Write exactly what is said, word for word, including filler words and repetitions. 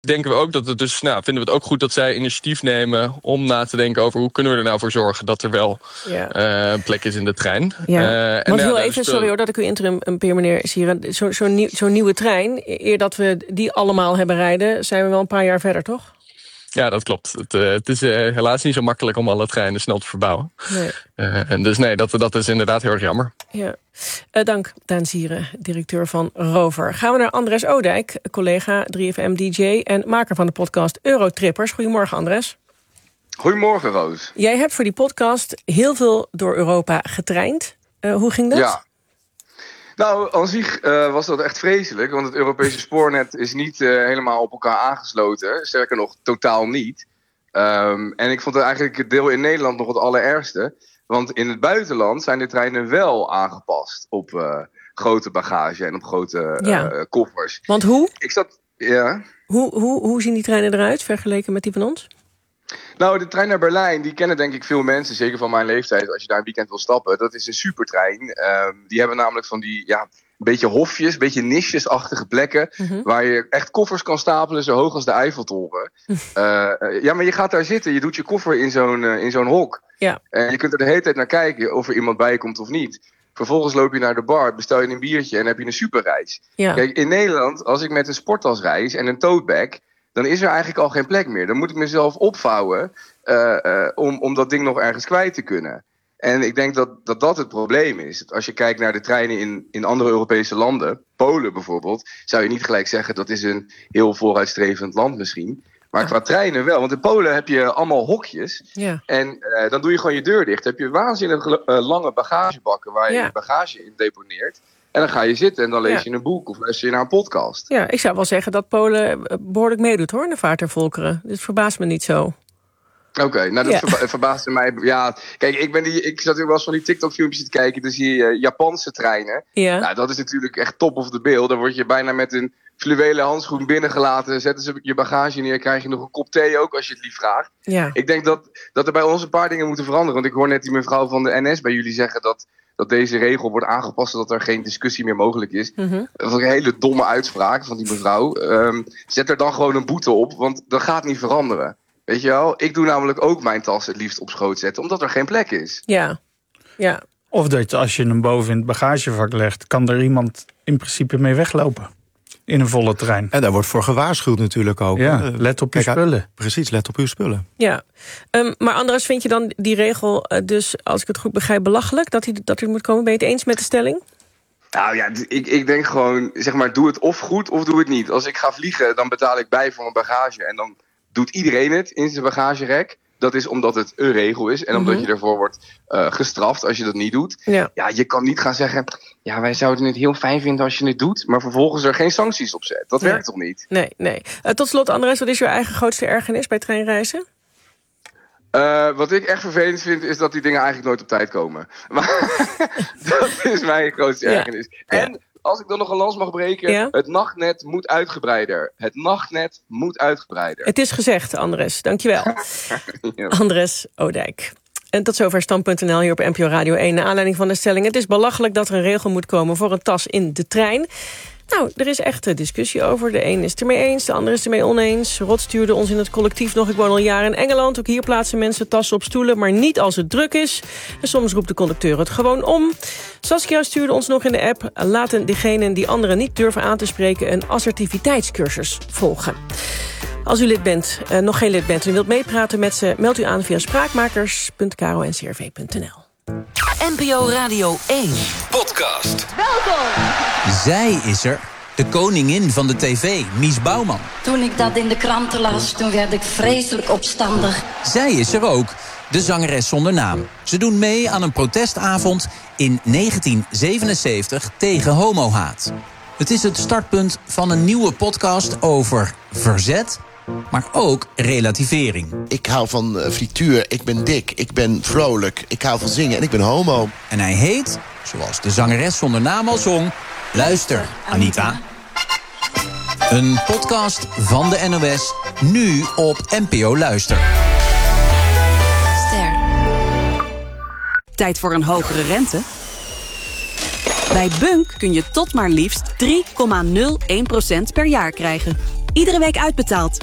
denken we ook dat het dus, nou, vinden we het ook goed dat zij initiatief nemen om na te denken over hoe kunnen we er nou voor zorgen dat er wel ja. uh, een plek is in de trein. Ja. Uh, Want heel even, dus, sorry hoor, dat ik u interim een peer meneer Sieren. Zo'n zo nieuw, zo nieuwe trein, eer dat we die allemaal hebben rijden, zijn we wel een paar jaar verder, toch? Ja, dat klopt. Het, uh, het is uh, helaas niet zo makkelijk om alle treinen snel te verbouwen. Nee. Uh, en dus nee, dat, dat is inderdaad heel erg jammer. Ja. Uh, dank, Daan Sieren, directeur van Rover. Gaan we naar Andres Oudijk, collega drie F M D J en maker van de podcast Eurotrippers. Goedemorgen, Andres. Goedemorgen, Roos. Jij hebt voor die podcast heel veel door Europa getraind. Uh, hoe ging dat? Ja. Nou, aan zich uh, was dat echt vreselijk, want het Europese spoornet is niet uh, helemaal op elkaar aangesloten. Sterker nog, totaal niet. Um, en ik vond het eigenlijk het deel in Nederland nog het allerergste. Want in het buitenland zijn de treinen wel aangepast op uh, grote bagage en op grote uh, ja. koffers. Want hoe? Ik zat, ja. Hoe, hoe? Hoe zien die treinen eruit vergeleken met die van ons? Nou, de trein naar Berlijn, die kennen denk ik veel mensen, zeker van mijn leeftijd, als je daar een weekend wil stappen. Dat is een supertrein. Uh, die hebben namelijk van die, ja, een beetje hofjes, een beetje niches-achtige plekken, mm-hmm. waar je echt koffers kan stapelen zo hoog als de Eiffeltoren. uh, uh, ja, maar je gaat daar zitten, je doet je koffer in zo'n, uh, in zo'n hok. Ja. En je kunt er de hele tijd naar kijken of er iemand bij komt of niet. Vervolgens loop je naar de bar, bestel je een biertje en heb je een superreis. Ja. Kijk, in Nederland, als ik met een sporttas reis en een totebag, dan is er eigenlijk al geen plek meer. Dan moet ik mezelf opvouwen uh, uh, om, om dat ding nog ergens kwijt te kunnen. En ik denk dat dat, dat het probleem is. Als je kijkt naar de treinen in, in andere Europese landen, Polen bijvoorbeeld, zou je niet gelijk zeggen dat is een heel vooruitstrevend land misschien. Maar qua treinen wel, want in Polen heb je allemaal hokjes. Ja. En uh, dan doe je gewoon je deur dicht. Dan heb je waanzinnig uh, lange bagagebakken waar je ja. je bagage in deponeert. En dan ga je zitten en dan lees je ja. een boek of luister je naar een podcast. Ja, ik zou wel zeggen dat Polen behoorlijk meedoet hoor, in de vaart der volkeren. Dit verbaast me niet zo. Oké, okay, nou dat ja. verba- verbaasde mij. Ja, kijk, ik, ben die, ik zat ook wel eens van die TikTok-filmpjes te kijken. Dan zie je uh, Japanse treinen. Ja. Nou, dat is natuurlijk echt top of the bill. Dan word je bijna met een fluwelen handschoen binnengelaten. Zetten ze je bagage neer, krijg je nog een kop thee ook als je het lief vraagt. Ja. Ik denk dat, dat er bij ons een paar dingen moeten veranderen. Want ik hoor net die mevrouw van de N S bij jullie zeggen dat, dat deze regel wordt aangepast, dat er geen discussie meer mogelijk is. Mm-hmm. Dat is een hele domme uitspraak van die mevrouw. Um, zet er dan gewoon een boete op, want dat gaat niet veranderen. Weet je wel, ik doe namelijk ook mijn tas het liefst op schoot zetten, omdat er geen plek is. Ja, ja. Of dat als je hem boven in het bagagevak legt, kan er iemand in principe mee weglopen. In een volle trein. En daar wordt voor gewaarschuwd natuurlijk ook. Ja, let op uw Kijk, spullen. Precies, let op uw spullen. Ja, um, maar Andres, vind je dan die regel uh, dus, als ik het goed begrijp, belachelijk? Dat hij dat hij moet komen? Ben je het eens met de stelling? Nou ja, ik, ik denk gewoon, zeg maar, doe het of goed of doe het niet. Als ik ga vliegen, dan betaal ik bij voor mijn bagage. En dan doet iedereen het in zijn bagagerek. Dat is omdat het een regel is. En omdat mm-hmm. je ervoor wordt uh, gestraft als je dat niet doet. Ja. ja, je kan niet gaan zeggen, ja, wij zouden het heel fijn vinden als je het doet. Maar vervolgens er geen sancties op zet. Dat nee. werkt toch niet? Nee, nee. Uh, tot slot, Andres, wat is je eigen grootste ergernis bij treinreizen? Uh, wat ik echt vervelend vind, is dat die dingen eigenlijk nooit op tijd komen. Maar dat is mijn grootste ja. ergernis. En... Ja. Als ik dan nog een lans mag breken, ja? Het nachtnet moet uitgebreider. Het nachtnet moet uitgebreider. Het is gezegd, Andres. Dankjewel. ja. Andres Oudijk. En tot zover stand punt n l hier op N P O Radio één. Naar aanleiding van de stelling, het is belachelijk dat er een regel moet komen voor een tas in de trein. Nou, er is echt discussie over. De een is het ermee eens, de ander is het ermee oneens. Rot stuurde ons in het collectief nog. Ik woon al jaren in Engeland. Ook hier plaatsen mensen tassen op stoelen, maar niet als het druk is. En soms roept de conducteur het gewoon om. Saskia stuurde ons nog in de app. Laten diegenen die anderen niet durven aan te spreken een assertiviteitscursus volgen. Als u lid bent, uh, nog geen lid bent en wilt meepraten met ze, meld u aan via spraakmakers punt k r o n c r v punt n l. N P O Radio één. Podcast. Welkom. Zij is er. De koningin van de tv, Mies Bouwman. Toen ik dat in de kranten las, toen werd ik vreselijk opstandig. Zij is er ook. De zangeres zonder naam. Ze doen mee aan een protestavond in negentien zevenenzeventig tegen homohaat. Het is het startpunt van een nieuwe podcast over verzet, maar ook relativering. Ik hou van uh, frituur, ik ben dik, ik ben vrolijk, ik hou van zingen en ik ben homo. En hij heet, zoals de zangeres zonder naam al zong, Luister, Anita. Een podcast van de N O S, nu op N P O Luister. Ster. Tijd voor een hogere rente? Bij Bunk kun je tot maar liefst drie komma nul één procent per jaar krijgen. Iedere week uitbetaald.